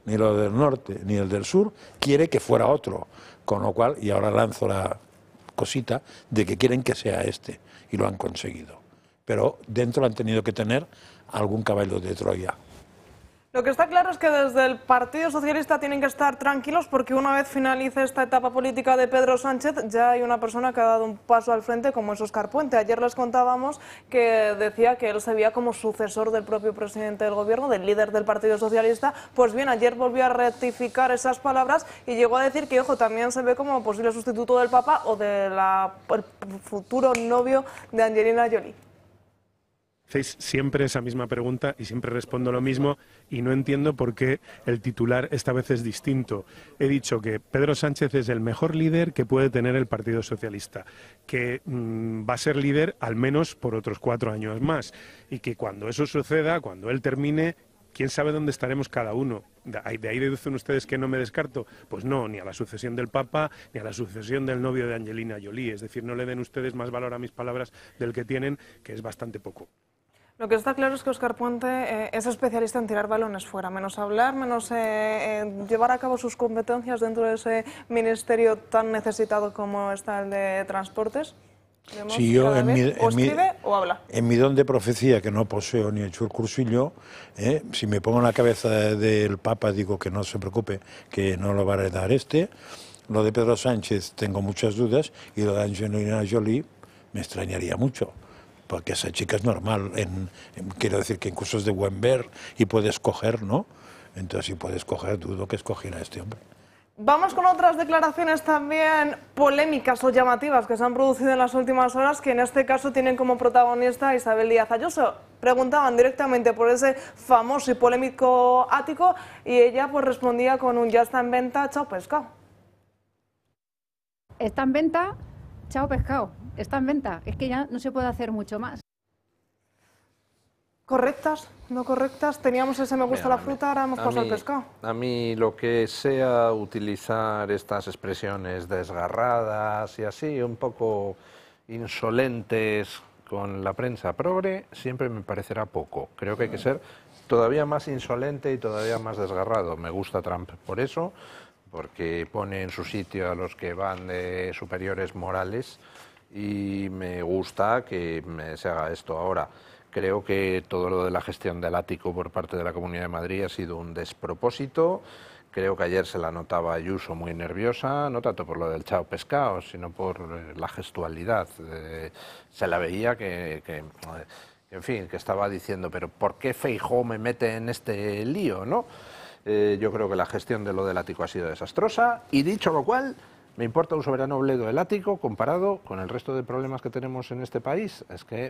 ni lo del norte, ni el del sur, quiere que fuera otro. Con lo cual, y ahora lanzo la cosita de que quieren que sea este, y lo han conseguido. Pero dentro han tenido que tener algún caballo de Troya. Lo que está claro es que desde el Partido Socialista tienen que estar tranquilos porque una vez finalice esta etapa política de Pedro Sánchez ya hay una persona que ha dado un paso al frente como es Óscar Puente. Ayer les contábamos que decía que él se veía como sucesor del propio presidente del gobierno, del líder del Partido Socialista. Pues bien, ayer volvió a rectificar esas palabras y llegó a decir que, ojo, también se ve como posible sustituto del Papa o del futuro novio de Angelina Jolie. Hacéis siempre esa misma pregunta y siempre respondo lo mismo y no entiendo por qué el titular esta vez es distinto. He dicho que Pedro Sánchez es el mejor líder que puede tener el Partido Socialista, que va a ser líder al menos por otros 4 años más y que cuando eso suceda, cuando él termine, ¿quién sabe dónde estaremos cada uno? ¿De ahí deducen ustedes que no me descarto? Pues no, ni a la sucesión del Papa, ni a la sucesión del novio de Angelina Jolie. Es decir, no le den ustedes más valor a mis palabras del que tienen, que es bastante poco. Lo que está claro es que Óscar Puente es especialista en tirar balones fuera, menos hablar, menos llevar a cabo sus competencias dentro de ese ministerio tan necesitado como está el de Transportes. Si yo escribe o habla. En mi don de profecía, que no poseo ni he hecho el cursillo, si me pongo en la cabeza del Papa digo que no se preocupe, que no lo va a heredar este. Lo de Pedro Sánchez tengo muchas dudas y lo de Angelina Jolie me extrañaría mucho. Porque esa chica es normal, quiero decir que incluso es de buen ver y puede escoger, ¿no? Entonces, si puede escoger, dudo que escogiera a este hombre. Vamos con otras declaraciones también polémicas o llamativas que se han producido en las últimas horas, que en este caso tienen como protagonista a Isabel Díaz Ayuso. Preguntaban directamente por ese famoso y polémico ático y ella pues respondía con un ya está en venta, chao pescado. Está en venta, chao pescado. Está en venta, es que ya no se puede hacer mucho más. ¿Correctas? ¿No correctas? Teníamos ese me gusta la fruta, ahora hemos pasado al pescado. A mí lo que sea utilizar estas expresiones desgarradas y así, un poco insolentes con la prensa progre, siempre me parecerá poco. Creo que hay que ser todavía más insolente y todavía más desgarrado. Me gusta Trump por eso, porque pone en su sitio a los que van de superiores morales. Y me gusta que se haga esto ahora. Creo que todo lo de la gestión del ático por parte de la Comunidad de Madrid ha sido un despropósito. Creo que ayer se la notaba Ayuso muy nerviosa, no tanto por lo del chao pescado, sino por la gestualidad. Se la veía en fin, que estaba diciendo, pero ¿por qué Feijóo me mete en este lío, no? Yo creo que la gestión de lo del ático ha sido desastrosa y dicho lo cual, me importa un soberano bledo el ático comparado con el resto de problemas que tenemos en este país. Es que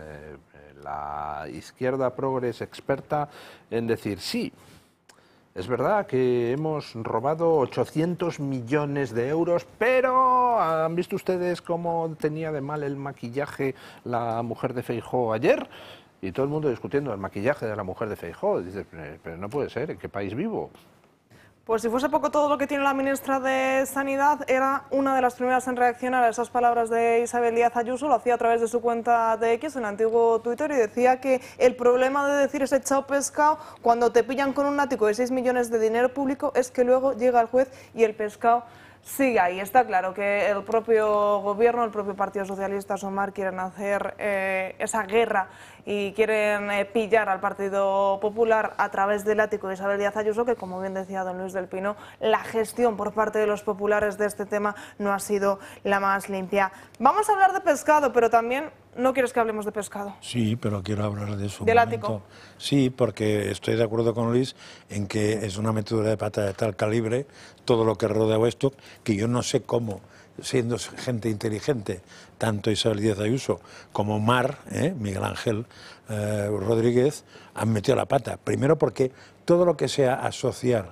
la izquierda progre es experta en decir sí, es verdad que hemos robado 800 millones de euros, pero ¿han visto ustedes cómo tenía de mal el maquillaje la mujer de Feijóo ayer? Y todo el mundo discutiendo el maquillaje de la mujer de Feijóo. Dice, pero no puede ser, ¿en qué país vivo? Pues si fuese poco todo lo que tiene la ministra de Sanidad, era una de las primeras en reaccionar a esas palabras de Isabel Díaz Ayuso, lo hacía a través de su cuenta de X, el antiguo Twitter, y decía que el problema de decir ese chao pescado cuando te pillan con un ático de 6 millones de dinero público es que luego llega el juez y el pescado sigue ahí. Está claro que el propio gobierno, el propio Partido Socialista, Sumar, quieren hacer esa guerra y quieren pillar al Partido Popular a través del ático de Isabel Díaz Ayuso, que como bien decía don Luis del Pino, la gestión por parte de los populares de este tema no ha sido la más limpia. Vamos a hablar de pescado, pero también no quieres que hablemos de pescado. Sí, pero quiero hablar de eso. ¿Del ático? Sí, porque estoy de acuerdo con Luis en que es una metedura de pata de tal calibre, todo lo que rodea esto, que yo no sé cómo, siendo gente inteligente, tanto Isabel Díaz Ayuso como Miguel Ángel Rodríguez, han metido la pata. Primero porque todo lo que sea asociar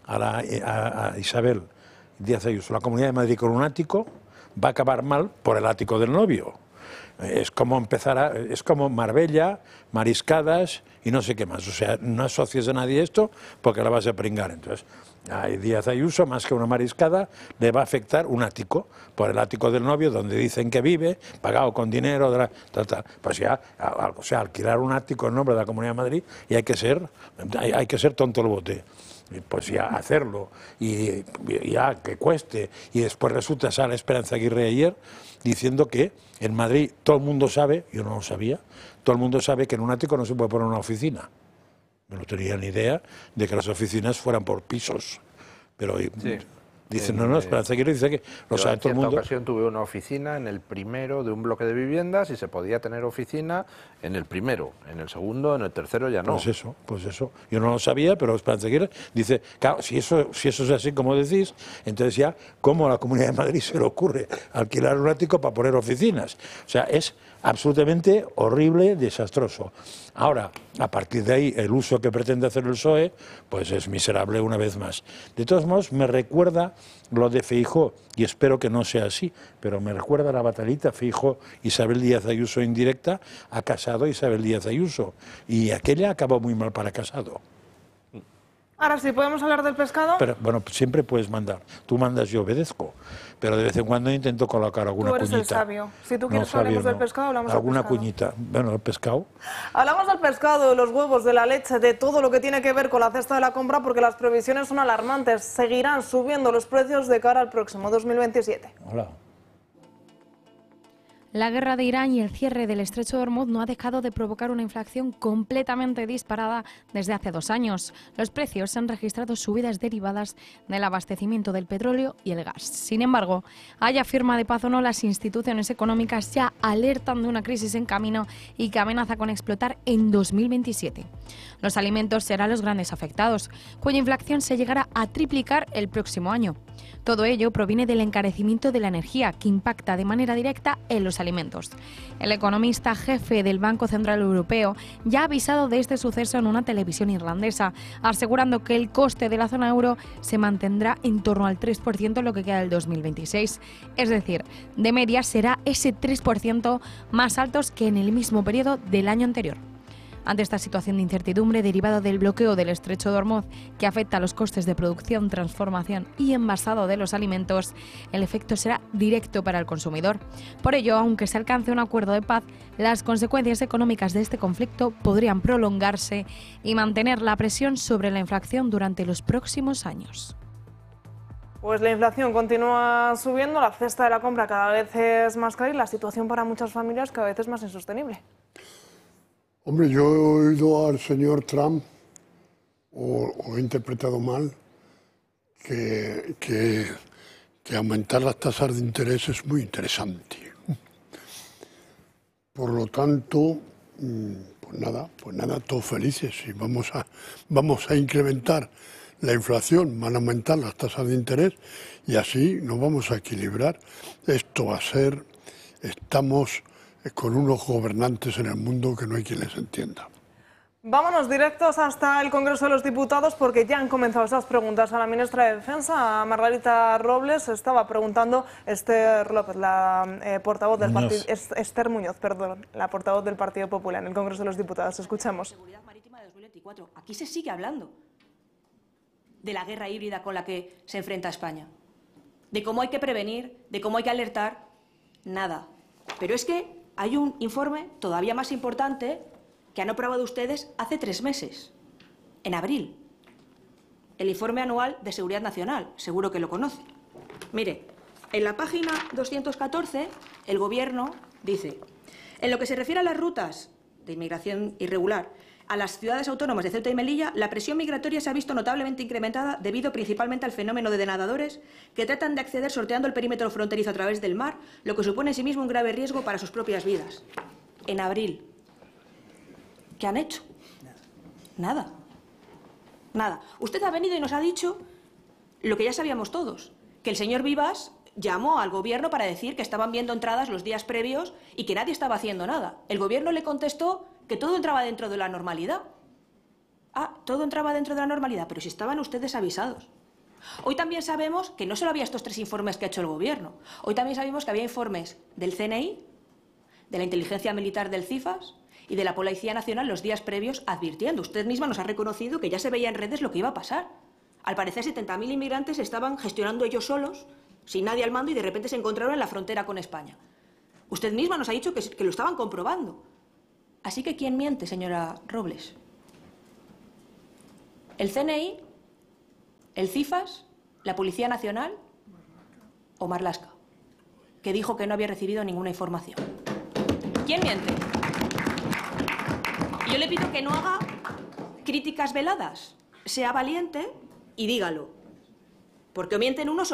a Isabel Díaz Ayuso, la Comunidad de Madrid, con un ático, va a acabar mal por el ático del novio. Es como es como Marbella, mariscadas y no sé qué más. O sea, no asocies a nadie esto porque la vas a pringar. Entonces, a Díaz Ayuso, más que una mariscada, le va a afectar un ático, por el ático del novio, donde dicen que vive, pagado con dinero, pues ya, o sea, alquilar un ático en nombre de la Comunidad de Madrid y hay que ser tonto el bote. pues ya hacerlo, y ya que cueste, y después resulta, sale Esperanza Aguirre ayer diciendo que en Madrid todo el mundo sabe, yo no lo sabía, todo el mundo sabe que en un ático no se puede poner una oficina. No tenía ni idea de que las oficinas fueran por pisos, pero Sí. dicen, no, Esperanza Aguirre dice que lo sabe todo el mundo. En cierta ocasión tuve una oficina en el primero de un bloque de viviendas y se podía tener oficina en el primero, en el segundo, en el tercero ya no. Pues eso. Yo no lo sabía, pero Esperanza Aguirre dice, claro, si eso es así como decís, entonces ya, ¿cómo a la Comunidad de Madrid se le ocurre alquilar un ático para poner oficinas? O sea, es absolutamente horrible, desastroso. Ahora, a partir de ahí, el uso que pretende hacer el PSOE, pues es miserable una vez más. De todos modos, me recuerda lo de Feijóo, y espero que no sea así, pero me recuerda la batallita Feijóo-Isabel Díaz Ayuso indirecta a Casado Isabel Díaz Ayuso, y aquella acabó muy mal para Casado. Ahora sí, ¿podemos hablar del pescado? Pero bueno, siempre puedes mandar. Tú mandas, yo obedezco. Pero de vez en cuando intento colocar alguna cuñita. Tú eres el sabio. Si tú quieres que hablemos del pescado, hablamos del pescado. Alguna cuñita. Bueno, el pescado. Hablamos del pescado, de los huevos, de la leche, de todo lo que tiene que ver con la cesta de la compra, porque las previsiones son alarmantes. Seguirán subiendo los precios de cara al próximo 2027. Hola. La guerra de Irán y el cierre del estrecho de Hormuz no ha dejado de provocar una inflación completamente disparada desde hace 2 años. Los precios han registrado subidas derivadas del abastecimiento del petróleo y el gas. Sin embargo, haya firma de paz o no, las instituciones económicas ya alertan de una crisis en camino y que amenaza con explotar en 2027. Los alimentos serán los grandes afectados, cuya inflación se llegará a triplicar el próximo año. Todo ello proviene del encarecimiento de la energía, que impacta de manera directa en los alimentos. El economista jefe del Banco Central Europeo ya ha avisado de este suceso en una televisión irlandesa, asegurando que el coste de la zona euro se mantendrá en torno al 3% en lo que queda del 2026. Es decir, de media será ese 3% más altos que en el mismo periodo del año anterior. Ante esta situación de incertidumbre derivada del bloqueo del estrecho de Hormuz, que afecta a los costes de producción, transformación y envasado de los alimentos, el efecto será directo para el consumidor. Por ello, aunque se alcance un acuerdo de paz, las consecuencias económicas de este conflicto podrían prolongarse y mantener la presión sobre la inflación durante los próximos años. Pues la inflación continúa subiendo, la cesta de la compra cada vez es más cara y la situación para muchas familias cada vez es más insostenible. Hombre, yo he oído al señor Trump, o he interpretado mal, que aumentar las tasas de interés es muy interesante. Por lo tanto, pues nada, todos felices. Y vamos a incrementar la inflación, van a aumentar las tasas de interés y así nos vamos a equilibrar. Esto va a ser, estamos con unos gobernantes en el mundo que no hay quien les entienda. Vámonos directos hasta el Congreso de los Diputados porque ya han comenzado esas preguntas a la ministra de Defensa, a Margarita Robles. Estaba preguntando Esther López, la portavoz del partido, Esther Muñoz, perdón, la portavoz del Partido Popular en el Congreso de los Diputados. Escuchamos. Seguridad marítima de 2024. Aquí se sigue hablando de la guerra híbrida con la que se enfrenta España, de cómo hay que prevenir, de cómo hay que alertar, nada. Pero es que hay un informe todavía más importante que han aprobado ustedes hace 3 meses, en abril. El informe anual de Seguridad Nacional, seguro que lo conoce. Mire, en la página 214, el Gobierno dice: en lo que se refiere a las rutas de inmigración irregular a las ciudades autónomas de Ceuta y Melilla, la presión migratoria se ha visto notablemente incrementada debido principalmente al fenómeno de denadadores que tratan de acceder sorteando el perímetro fronterizo a través del mar, lo que supone en sí mismo un grave riesgo para sus propias vidas. En abril. ¿Qué han hecho? Nada. Nada. Usted ha venido y nos ha dicho lo que ya sabíamos todos, que el señor Vivas llamó al Gobierno para decir que estaban viendo entradas los días previos y que nadie estaba haciendo nada. El Gobierno le contestó que todo entraba dentro de la normalidad. Ah, todo entraba dentro de la normalidad, pero si estaban ustedes avisados. Hoy también sabemos que no solo había estos 3 informes que ha hecho el Gobierno. Hoy también sabemos que había informes del CNI, de la Inteligencia Militar del CIFAS y de la Policía Nacional los días previos advirtiendo. Usted misma nos ha reconocido que ya se veía en redes lo que iba a pasar. Al parecer 70.000 inmigrantes estaban gestionando ellos solos, sin nadie al mando, y de repente se encontraron en la frontera con España. Usted misma nos ha dicho que lo estaban comprobando. Así que ¿quién miente, señora Robles? ¿El CNI ¿El CIFAS? ¿La Policía Nacional? ¿O Marlaska? Que dijo que no había recibido ninguna información. ¿Quién miente? Yo le pido que no haga críticas veladas. Sea valiente y dígalo. Porque o mienten unos